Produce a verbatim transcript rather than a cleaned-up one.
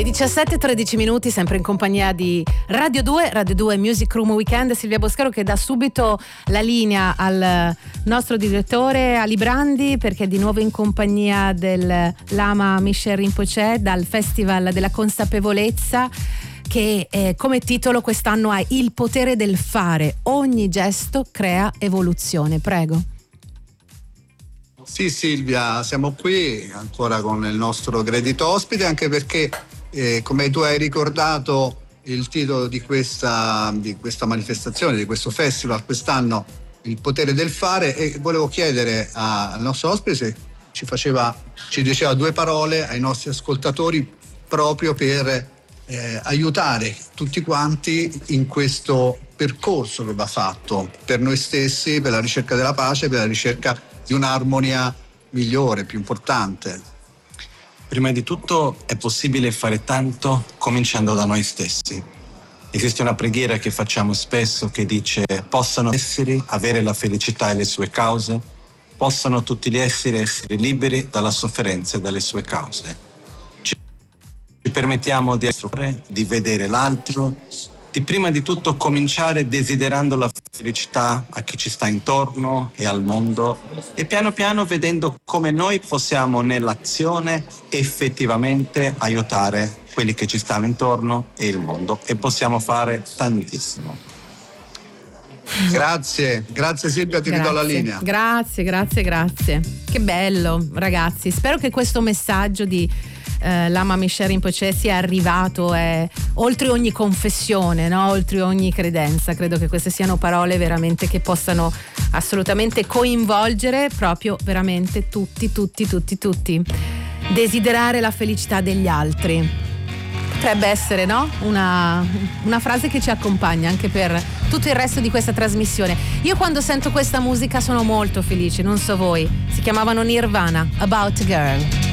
diciassette e tredici minuti, sempre in compagnia di Radio due, Radio due Music Room Weekend. Silvia Boscaro che dà subito la linea al nostro direttore Ali Brandi, perché è di nuovo in compagnia del Lama Mishe Rinpoche dal Festival della Consapevolezza, che eh, come titolo quest'anno ha Il potere del fare. Ogni gesto crea evoluzione. Prego. Sì Silvia, siamo qui ancora con il nostro gradito ospite, anche perché eh, come tu hai ricordato il titolo di questa, di questa manifestazione, di questo festival quest'anno, Il potere del fare, e volevo chiedere a, al nostro ospite se ci faceva, ci diceva due parole ai nostri ascoltatori proprio per eh, aiutare tutti quanti in questo percorso che va fatto per noi stessi, per la ricerca della pace, per la ricerca di un'armonia migliore, più importante. Prima di tutto è possibile fare tanto cominciando da noi stessi. Esiste una preghiera che facciamo spesso che dice: possano essere avere la felicità e le sue cause, possano tutti gli esseri essere liberi dalla sofferenza e dalle sue cause. Ci permettiamo di essere, di vedere l'altro, di prima di tutto cominciare desiderando la felicità a chi ci sta intorno e al mondo, e piano piano vedendo come noi possiamo nell'azione effettivamente aiutare quelli che ci stanno intorno e il mondo, e possiamo fare tantissimo. Grazie, grazie Silvia, ti ridò la linea. Grazie, grazie, grazie. Che bello, ragazzi. Spero che questo messaggio di Uh, Lama Mishe Rinpoche sia arrivato eh, oltre ogni confessione, no? Oltre ogni credenza. Credo che queste siano parole veramente che possano assolutamente coinvolgere proprio veramente tutti, tutti, tutti, tutti. Desiderare la felicità degli altri potrebbe essere, no? Una, una frase che ci accompagna anche per tutto il resto di questa trasmissione. Io quando sento questa musica sono molto felice, non so voi. Si chiamavano Nirvana, About a Girl.